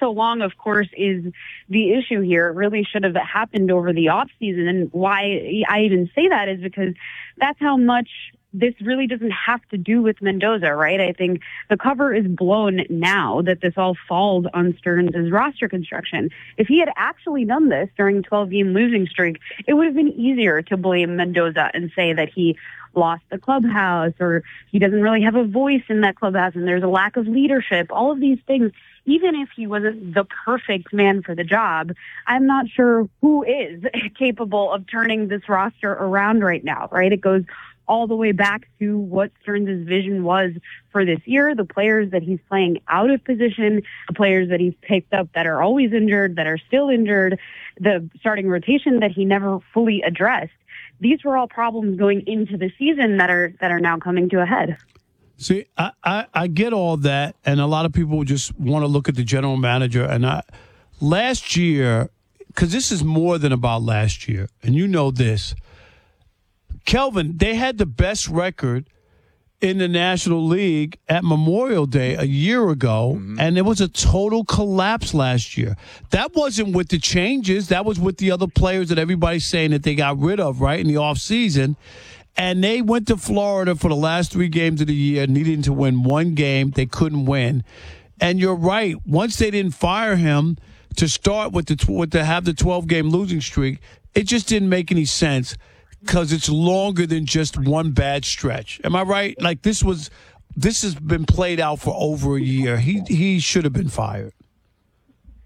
so long, of course, is the issue here. It really should have happened over the offseason. And why I even say that is because that's how much this really doesn't have to do with Mendoza, right? I think the cover is blown now that this all falls on Stearns' roster construction. If he had actually done this during a 12-game losing streak, it would have been easier to blame Mendoza and say that he lost the clubhouse or he doesn't really have a voice in that clubhouse and there's a lack of leadership. All of these things, even if he wasn't the perfect man for the job, I'm not sure who is capable of turning this roster around right now, right? It goes all the way back to what Stearns' vision was for this year, the players that he's playing out of position, the players that he's picked up that are always injured, that are still injured, the starting rotation that he never fully addressed. These were all problems going into the season that are now coming to a head. See, I get all that, and a lot of people just want to look at the general manager. And last year, because this is more than about last year, and you know this, Kelvin, they had the best record in the National League at Memorial Day a year ago, and there was a total collapse last year. That wasn't with the changes. That was with the other players that everybody's saying that they got rid of, right, in the offseason. And they went to Florida for the last 3 games of the year, needing to win one game. They couldn't win. And you're right. Once they didn't fire him to start with to have the 12-game losing streak, it just didn't make any sense. Because it's longer than just one bad stretch. Am I right? Like this has been played out for over a year. He should have been fired.